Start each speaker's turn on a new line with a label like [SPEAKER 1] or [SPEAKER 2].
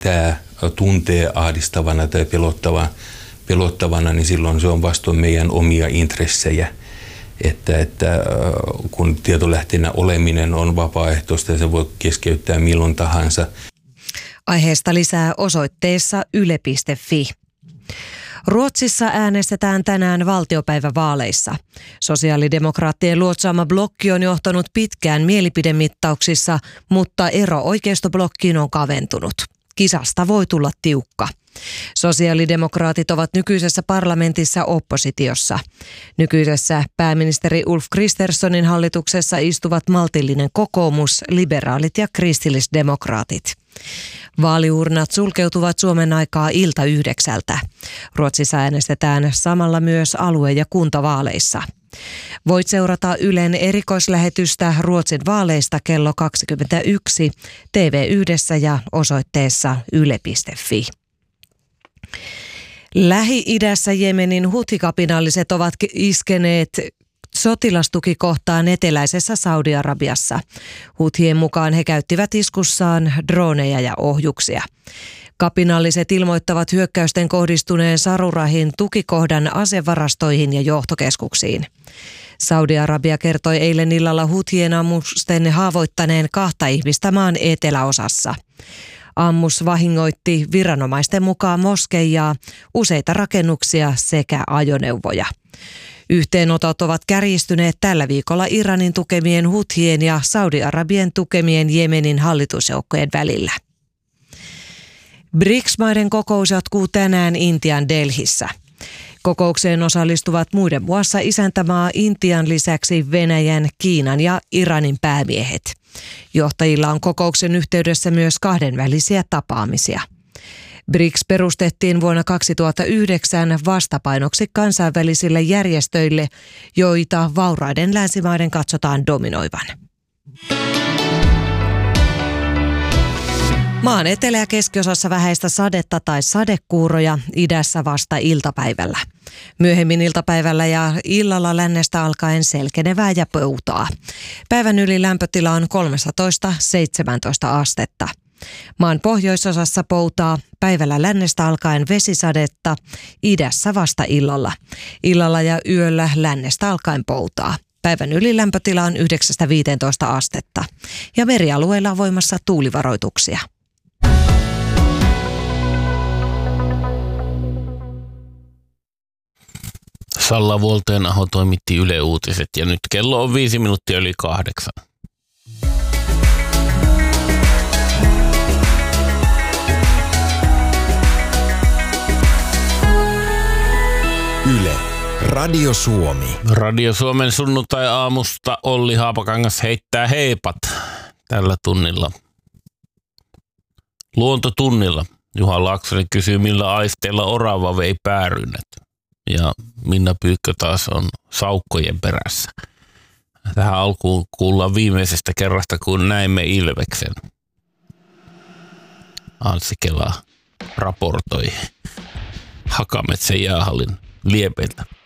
[SPEAKER 1] tämä tuntee ahdistavana tai pelottavana, niin silloin se on vastoin meidän omia intressejä. Että kun tietolähteenä oleminen on vapaaehtoista ja se voi keskeyttää milloin tahansa.
[SPEAKER 2] Aiheesta lisää osoitteessa yle.fi. Ruotsissa äänestetään tänään valtiopäivävaaleissa. Sosiaalidemokraattien luotsaama blokki on johtanut pitkään mielipidemittauksissa, mutta ero oikeistoblokkiin on kaventunut. Kisasta voi tulla tiukka. Sosiaalidemokraatit ovat nykyisessä parlamentissa oppositiossa. Nykyisessä pääministeri Ulf Kristerssonin hallituksessa istuvat maltillinen kokoomus, liberaalit ja kristillisdemokraatit. Vaaliurnat sulkeutuvat Suomen aikaa ilta 9:00. Ruotsissa äänestetään samalla myös alue- ja kuntavaaleissa. Voit seurata Ylen erikoislähetystä Ruotsin vaaleista kello 21 TV1 ja osoitteessa yle.fi. Lähi-idässä Jemenin huthi-kapinalliset ovat iskeneet sotilastukikohtaan eteläisessä Saudi-Arabiassa. Huthien mukaan he käyttivät iskussaan droneja ja ohjuksia. Kapinalliset ilmoittavat hyökkäysten kohdistuneen Sarurahin tukikohdan asevarastoihin ja johtokeskuksiin. Saudi-Arabia kertoi eilen illalla huthien ammusten haavoittaneen 2 ihmistä maan eteläosassa. Ammus vahingoitti viranomaisten mukaan moskeijaa, useita rakennuksia sekä ajoneuvoja. Yhteenotot ovat kärjistyneet tällä viikolla Iranin tukemien huthien ja Saudi-Arabian tukemien Jemenin hallitusjoukkojen välillä. BRICS-maiden kokous jatkuu tänään Intian Delhissä. Kokoukseen osallistuvat muiden muassa isäntämaa Intian lisäksi Venäjän, Kiinan ja Iranin päämiehet. Johtajilla on kokouksen yhteydessä myös kahdenvälisiä tapaamisia. BRICS perustettiin vuonna 2009 vastapainoksi kansainvälisille järjestöille, joita vauraiden länsimaiden katsotaan dominoivan. Maan etelä- ja keskiosassa vähäistä sadetta tai sadekuuroja, idässä vasta iltapäivällä. Myöhemmin iltapäivällä ja illalla lännestä alkaen selkenevää ja poutaa. Päivän yli lämpötila on 13-17 astetta. Maan pohjoisosassa poutaa, päivällä lännestä alkaen vesisadetta, idässä vasta illalla. Illalla ja yöllä lännestä alkaen poutaa. Päivän yli lämpötila on 9-15 astetta. Ja merialueilla on voimassa tuulivaroituksia.
[SPEAKER 3] Salla Vuoltenaho toimitti Yle Uutiset ja nyt kello on 5 minuuttia yli 8.
[SPEAKER 4] Yle, Radio Suomi.
[SPEAKER 3] Radio Suomen sunnuntai-aamusta Olli Haapakangas heittää heipat tällä tunnilla. Luontotunnilla. Juha Laaksonen kysyy, millä aisteilla orava vei päärynät. Ja Minna Pyykkö taas on saukkojen perässä. Tähän alkuun kuullaan viimeisestä kerrasta, kun näimme ilveksen. Anssi Kela raportoi Hakametsän jäähallin liepeiltä.